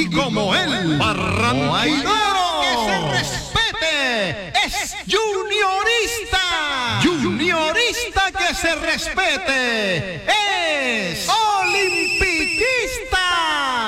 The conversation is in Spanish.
como él, barranquillero que se respete, es juniorista. Juniorista que se respete.